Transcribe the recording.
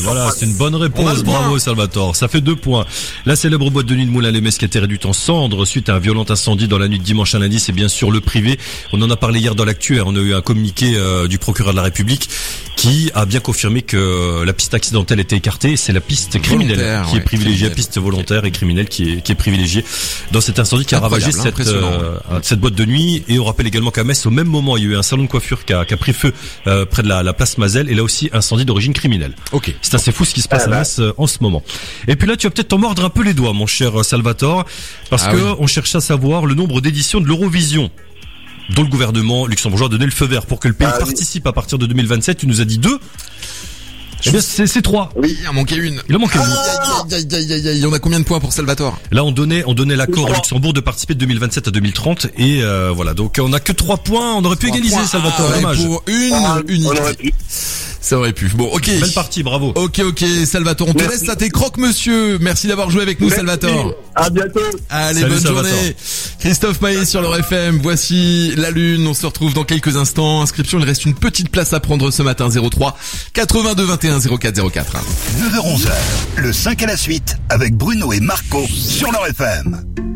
voilà, c'est une bonne réponse. Bravo Salvatore, ça fait 2 points. La célèbre boîte de nuit de Moulins-les-Metz qui a été réduite en cendres suite à un violent incendie dans la nuit de dimanche à lundi, c'est bien sûr le privé. On en a parlé hier dans l'actu, on a eu un communiqué du procureur de la République qui a bien confirmé que la piste accidentelle était écartée. C'est la piste criminelle qui est privilégiée, la piste volontaire et criminelle qui est privilégiée dans cet incendie qui a ravagé cette boîte de nuit. Et on rappelle également qu'à Metz, au même moment, il y a eu un salon de coiffure qui a pris feu près de la place Mazel, et là aussi incendie d'origine criminelle. Ok. C'est assez fou ce qui se passe à Metz en ce moment. Et puis là, tu vas peut-être t'en mordre un peu les doigts, mon cher Salvatore, parce que on cherche à savoir le nombre d'éditions de l'Eurovision dont le gouvernement luxembourgeois a donné le feu vert pour que le pays participe à partir de 2027. Tu nous as dit 2. Eh bien, c'est 3. Oui, il en manquait une. Il en manquait une. On a combien de points pour Salvatore? Là, on donnait l'accord au Luxembourg de participer de 2027 à 2030 et voilà. Donc, on a que 3 points. On aurait pu égaliser, Salvatore. Dommage. Pour une unité. Ça aurait pu. Bon, ok. Belle partie, bravo. Ok, Salvatore. On te laisse à tes croque-monsieur. Merci d'avoir joué avec nous, Salvatore. À bientôt. Allez, salut, bonne Salvatore. journée. Christophe Maé sur leur FM. Voici la Lune. On se retrouve dans quelques instants. Inscription, il reste une petite place à prendre ce matin. 03 82 21 04 04. 9h-11h, le 5 à la suite avec Bruno et Marco sur leur FM.